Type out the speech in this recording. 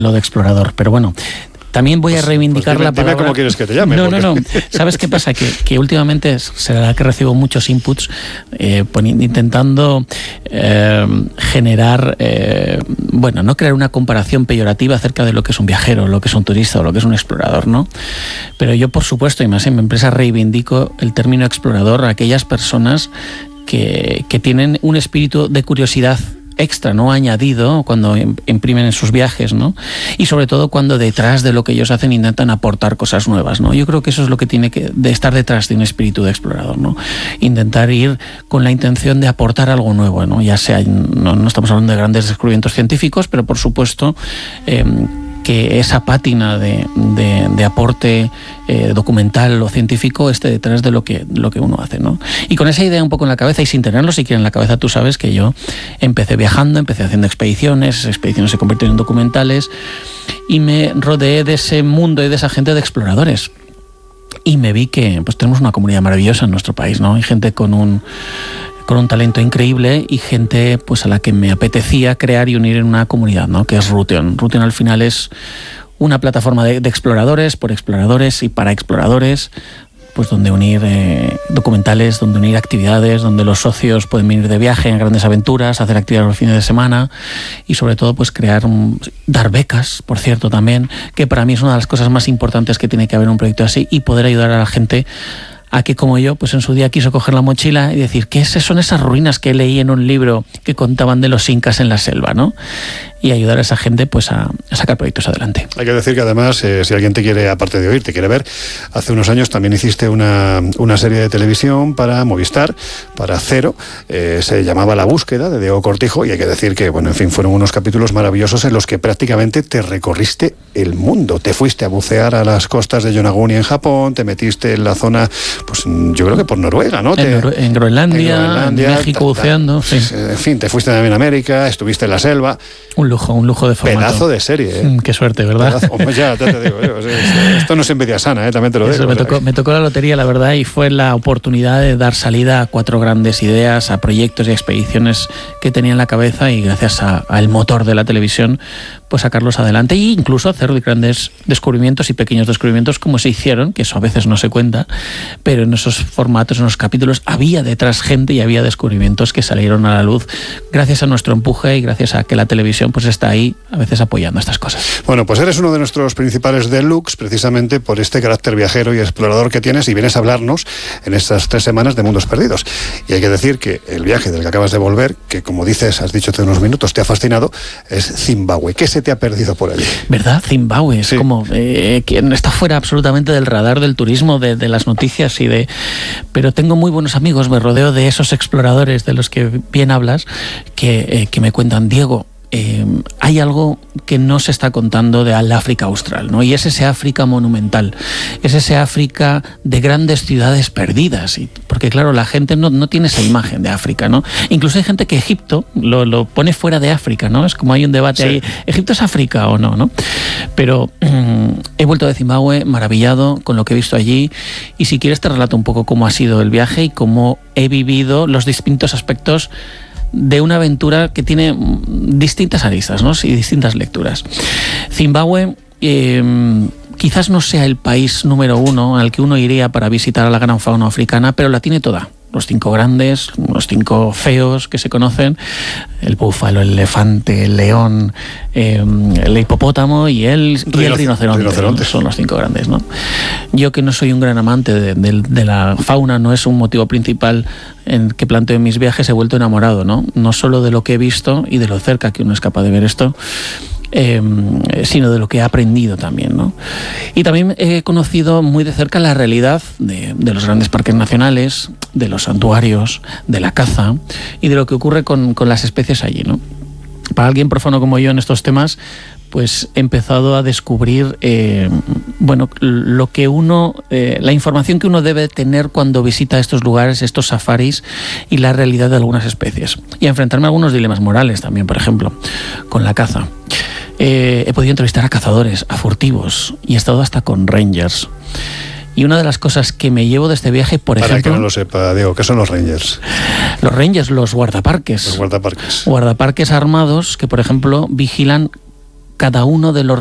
lo de explorador, pero bueno, también voy a reivindicar la palabra. Dime cómo quieres que te llame. No. ¿Sabes qué pasa? Que últimamente será que recibo muchos inputs intentando generar, no crear una comparación peyorativa acerca de lo que es un viajero, lo que es un turista o lo que es un explorador, ¿no? Pero yo, por supuesto, y más en mi empresa, reivindico el término explorador a aquellas personas que tienen un espíritu de curiosidad extra, ¿no? Añadido cuando imprimen en sus viajes, ¿no? Y sobre todo cuando detrás de lo que ellos hacen intentan aportar cosas nuevas, ¿no? Yo creo que eso es lo que tiene que estar detrás de un espíritu de explorador, ¿no? Intentar ir con la intención de aportar algo nuevo, ¿no? Ya sea, no estamos hablando de grandes descubrimientos científicos, pero por supuesto que esa pátina de aporte documental o científico esté detrás de lo que uno hace, ¿no? Y con esa idea un poco en la cabeza y sin tenerlo siquiera en la cabeza, tú sabes que yo empecé viajando, empecé haciendo expediciones, esas expediciones se convirtieron en documentales y me rodeé de ese mundo y de esa gente de exploradores. Y me vi que pues tenemos una comunidad maravillosa en nuestro país, ¿no? Hay gente con un talento increíble y gente pues a la que me apetecía crear y unir en una comunidad, ¿no? Que es Ruteon. Ruteon al final es una plataforma de exploradores, por exploradores y para exploradores, pues donde unir documentales, donde unir actividades, donde los socios pueden venir de viaje en grandes aventuras, hacer actividades los fines de semana y sobre todo pues dar becas, por cierto, también, que para mí es una de las cosas más importantes que tiene que haber en un proyecto así, y poder ayudar a la gente a que, como yo, pues en su día quiso coger la mochila y decir, ¿qué son esas ruinas que leí en un libro que contaban de los incas en la selva, ¿no? Y ayudar a esa gente pues a sacar proyectos adelante. Hay que decir que además, si alguien te quiere, aparte de oír, te quiere ver, hace unos años también hiciste una serie de televisión para Movistar, para Cero, se llamaba La Búsqueda, de Diego Cortijo, y hay que decir que, bueno, en fin, fueron unos capítulos maravillosos en los que prácticamente te recorriste el mundo. Te fuiste a bucear a las costas de Yonaguni en Japón, te metiste en la zona, pues yo creo que por Noruega, ¿no? En Groenlandia, en México buceando. Sí. En fin, te fuiste también a América, estuviste en la selva. Un lujo de formato. Pedazo de serie, ¿eh? Qué suerte, ¿verdad? Hombre, ya te digo yo. Esto no es envidia sana, también te lo digo. Me tocó la lotería, la verdad, y fue la oportunidad de dar salida a 4 grandes ideas, a proyectos y expediciones que tenía en la cabeza, y gracias al motor de la televisión, pues sacarlos adelante e incluso hacer grandes descubrimientos y pequeños descubrimientos como se hicieron, que eso a veces no se cuenta, pero en esos formatos, en esos capítulos, había detrás gente y había descubrimientos que salieron a la luz gracias a nuestro empuje y gracias a que la televisión pues está ahí a veces apoyando estas cosas. Bueno, pues eres uno de nuestros principales deluxe precisamente por este carácter viajero y explorador que tienes, y vienes a hablarnos en estas 3 semanas de Mundos Perdidos. Y hay que decir que el viaje del que acabas de volver, que como dices, has dicho hace unos minutos, te ha fascinado, es Zimbabue. ¿Qué se te ha perdido por allí? ¿Verdad? Zimbabue es como que está fuera absolutamente del radar del turismo, de las noticias pero tengo muy buenos amigos, me rodeo de esos exploradores de los que bien hablas, que me cuentan, Diego, hay algo que no se está contando del África austral, ¿no? Y es ese África monumental, es ese África de grandes ciudades perdidas, porque claro, la gente no tiene esa imagen de África, ¿no? Incluso hay gente que Egipto lo pone fuera de África, ¿no? Es como hay un debate ahí, ¿Egipto es África o no, no? Pero he vuelto de Zimbabue maravillado con lo que he visto allí, y si quieres te relato un poco cómo ha sido el viaje y cómo he vivido los distintos aspectos de una aventura que tiene distintas aristas, ¿no? Y distintas lecturas. Zimbabue quizás no sea el país número 1 al que uno iría para visitar a la gran fauna africana, pero la tiene toda. Los 5 grandes, los 5 feos que se conocen, el búfalo, el elefante, el león, el hipopótamo y el rinoceronte. Son los 5 grandes, ¿no? Yo, que no soy un gran amante de la fauna, no es un motivo principal en que planteo en mis viajes, he vuelto enamorado, ¿no? No solo de lo que he visto y de lo cerca que uno es capaz de ver esto, sino de lo que he aprendido también, ¿no? Y también he conocido muy de cerca la realidad de los grandes parques nacionales, de los santuarios, de la caza y de lo que ocurre con las especies allí, ¿no? Para alguien profano como yo en estos temas, pues he empezado a descubrir lo que la información que uno debe tener cuando visita estos lugares, estos safaris, y la realidad de algunas especies, y a enfrentarme a algunos dilemas morales también, por ejemplo, con la caza. He podido entrevistar a cazadores, a furtivos, y he estado hasta con rangers. Y una de las cosas que me llevo de este viaje, por ejemplo... Para que no lo sepa, Diego, ¿qué son los rangers? Los rangers, los guardaparques. Los guardaparques. Guardaparques armados que, por ejemplo, vigilan cada uno de los